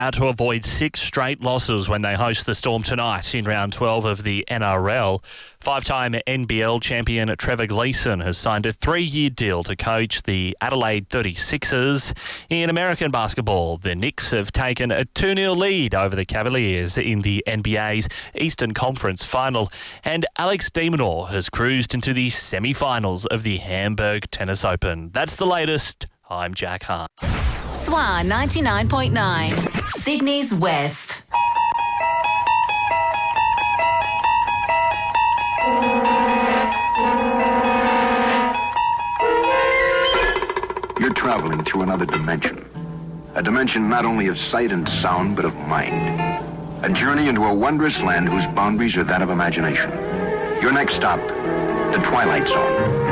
to avoid 6 straight losses when they host the Storm tonight in round 12 of the NRL. Five-time NBL champion Trevor Gleeson has signed a 3-year deal to coach the Adelaide 36ers. In American basketball, the Knicks have taken a 2-0 lead over the Cavaliers in the NBA's Eastern Conference Final, and Alex de Minaur has cruised into the semi-finals of the Hamburg Tennis Open. That's the latest. I'm Jack Hart. SWA 99.9, Sydney's West. You're traveling through another dimension. A dimension not only of sight and sound, but of mind. A journey into a wondrous land whose boundaries are that of imagination. Your next stop, the Twilight Zone.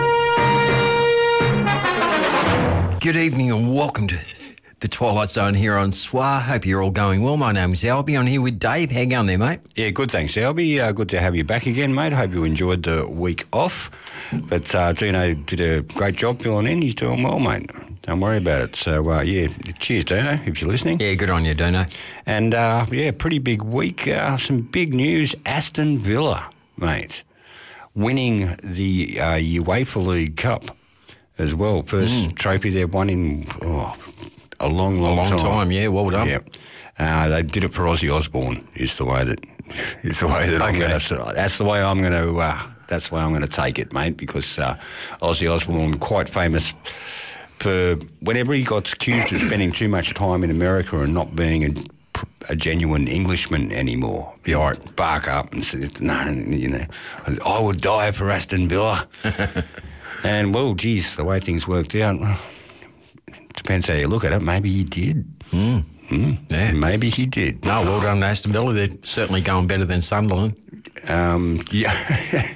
Good evening and welcome to the Twilight Zone here on SWA. Hope you're all going well. My name is Albie. I'm here with Dave. How you going there, mate? Yeah, good, thanks, Albie. Good to have you back again, mate. Hope you enjoyed the week off. But Dino did a great job filling in. He's doing well, mate. Don't worry about it. So, yeah, cheers, Dino, if you're listening. Yeah, good on you, Dino. And, yeah, pretty big week. Some big news. Aston Villa, mate, winning the UEFA League Cup as well. First trophy they've won in a long time. Yeah, well done. Yeah. They did it for Ozzy Osbourne. Is the way that I'm going to. That's the way I'm going to. That's the way I'm going to take it, mate. Because Ozzy Osbourne, quite famous for whenever he got accused of spending too much time in America and not being a genuine Englishman anymore. The Art bark up and says, "No, you know, I would die for Aston Villa." And, well, geez, the way things worked out, depends how you look at it. Maybe he did. Yeah. Maybe he did. No, well done, Aston Villa. They're certainly going better than Sunderland. Yeah.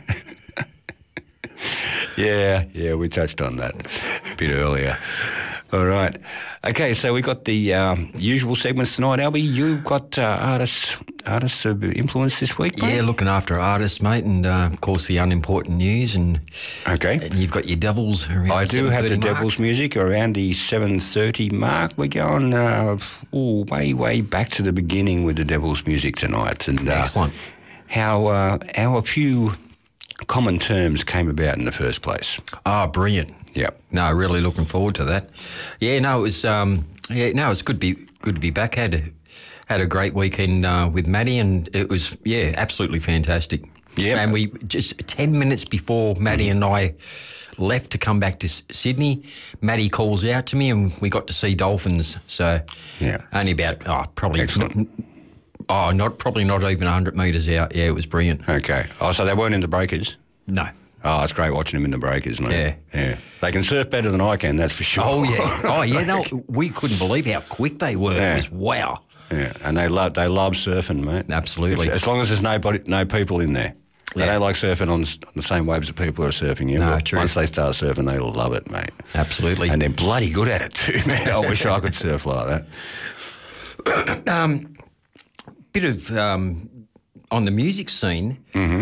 yeah, we touched on that a bit earlier. All right. Okay, so we got the usual segments tonight. Albie, you've got artists of influence this week, mate? Yeah, looking after artists, mate, and, of course, the unimportant news. And you've got your Devils around I do have the mark. Devils music around the 7:30 mark. We're going way back to the beginning with the Devils music tonight. And Excellent. How a few common terms came about in the first place. Brilliant. Yeah. No, really looking forward to that. Yeah, no, it was. It's good to be back. Had a great weekend with Maddie, and it was absolutely fantastic. Yeah. And we just 10 minutes before Maddie and I left to come back to Sydney, Maddie calls out to me, and we got to see dolphins. So only about probably. Excellent. Probably not even 100 metres out. Yeah, it was brilliant. Okay. Oh, so they weren't in the breakers? No. Oh, it's great watching them in the breakers, mate. Yeah. They can surf better than I can, that's for sure. Oh, yeah. No, we couldn't believe how quick they were. Yeah. It was wow. Yeah, and they love surfing, mate. Absolutely. As long as there's no people in there. They don't like surfing on the same waves that people are surfing. True. Once they start surfing, they love it, mate. Absolutely. And they're bloody good at it too, man. I wish I could surf like that. Bit of on the music scene.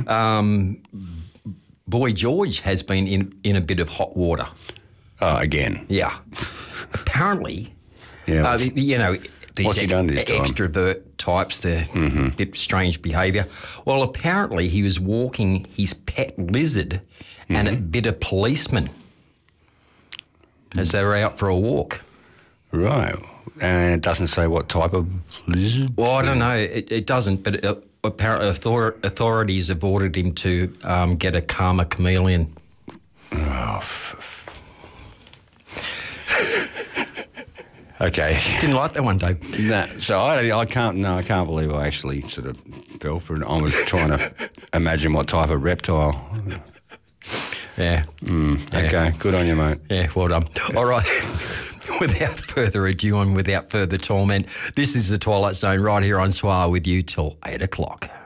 Boy George has been in a bit of hot water. Oh, again. Yeah. Apparently, these what's he done this time? Extrovert types, they're a bit strange behaviour. Well, apparently he was walking his pet lizard and it bit a policeman as they were out for a walk. Right. And it doesn't say what type of lizard? Well, I don't know. It doesn't, but apparently authorities have ordered him to get a karma chameleon. Oh, okay. Didn't like that one, Dave. No, so I can't believe I actually sort of fell for it. I was trying to imagine what type of reptile. Yeah. Okay, good on you, mate. Yeah, well done. All right. Without further ado and without further torment, this is the Twilight Zone right here on SWA with you till 8 o'clock.